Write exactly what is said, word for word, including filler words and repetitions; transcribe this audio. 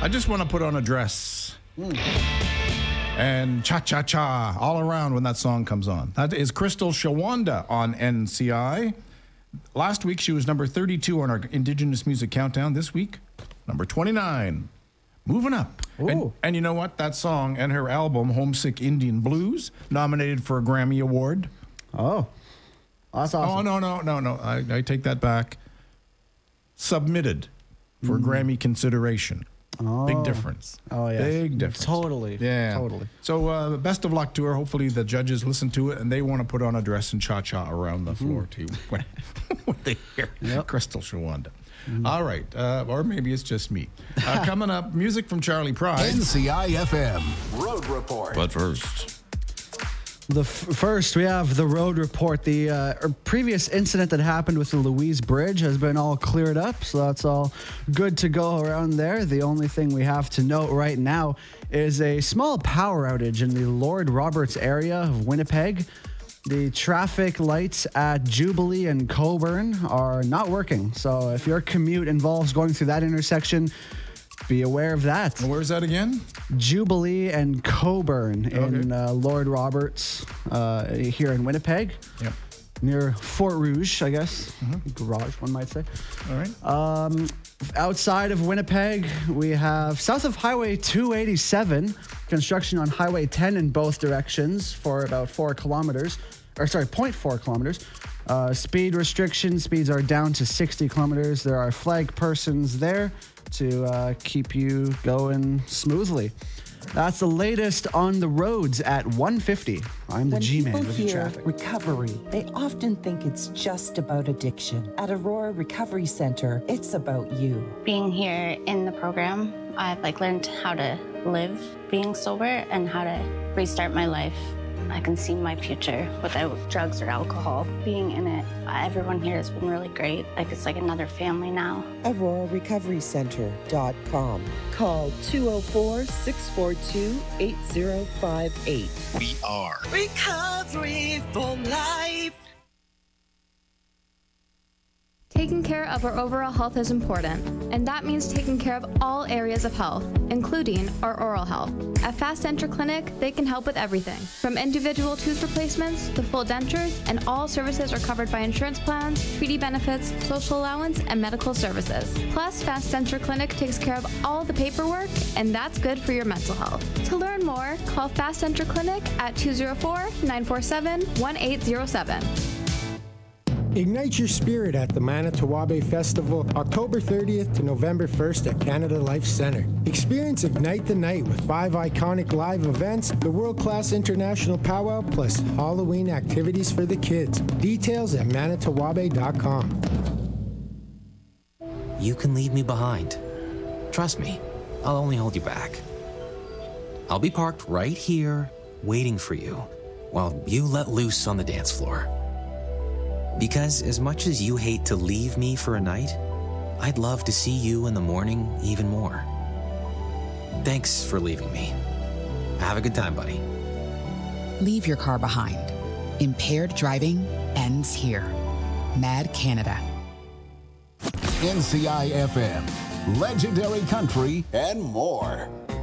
I just want to put on a dress. Mm. And cha-cha-cha all around when that song comes on. That is Crystal Shawanda on N C I. Last week, she was number thirty-two on our Indigenous Music Countdown. This week, number twenty-nine. Moving up. And, and you know what? That song and her album, Homesick Indian Blues, nominated for a Grammy Award. Oh. That's awesome. Oh, no, no, no, no. I, I take that back. Submitted for mm. Grammy consideration. Oh. Big difference. Oh, yeah. Big difference. Totally. Yeah. Totally. So, uh, best of luck to her. Hopefully, the judges listen to it and they want to put on a dress and cha cha around the floor, mm. too, when, when they hear yep. Crystal Shawanda. Mm. All right. Uh, or maybe it's just me. Uh, coming up, music from Charlie Pride. N C I F M Road Report. But first. The f- first, we have the road report. The uh, previous incident that happened with the Louise Bridge has been all cleared up, so that's all good to go around there. The only thing we have to note right now is a small power outage in the Lord Roberts area of Winnipeg. The traffic lights at Jubilee and Coburn are not working, so if your commute involves going through that intersection, be aware of that. And where's that again? Jubilee and Coburn okay. in uh, Lord Roberts uh, here in Winnipeg. Yep. Near Fort Rouge, I guess. Mm-hmm. Garage, one might say. All right. Um, outside of Winnipeg, we have south of Highway two eighty-seven, construction on Highway ten in both directions for about four kilometers. Or sorry, zero point four kilometers. Uh, speed restrictions, speeds are down to sixty kilometers. There are flag persons there to uh, keep you going smoothly. That's the latest on the roads at one fifty. I'm the G-Man with the traffic. When people hear recovery, they often think it's just about addiction. At Aurora Recovery Center, it's about you. Being here in the program, I've like learned how to live being sober and how to restart my life. I can see my future without drugs or alcohol. Being in it, everyone here has been really great. Like it's like another family now. Aurora Recovery Center dot com. Call two oh four, six four two, eight oh five eight. We are Recovery for Life. Taking care of our overall health is important, and that means taking care of all areas of health, including our oral health. At Fast Denture Clinic, they can help with everything, from individual tooth replacements to full dentures, and all services are covered by insurance plans, treaty benefits, social allowance, and medical services. Plus, Fast Denture Clinic takes care of all the paperwork, and that's good for your mental health. To learn more, call Fast Denture Clinic at two oh four, nine four seven, one eight oh seven. Ignite your spirit at the Manitowabe Festival, October thirtieth to November first at Canada Life Centre. Experience Ignite the Night with five iconic live events, the world-class international powwow, plus Halloween activities for the kids. Details at manitowabe dot com. You can leave me behind. Trust me, I'll only hold you back. I'll be parked right here, waiting for you, while you let loose on the dance floor. Because as much as you hate to leave me for a night, I'd love to see you in the morning even more. Thanks for leaving me. Have a good time, buddy. Leave your car behind. Impaired driving ends here. Mad Canada. N C I F M, legendary country, and more.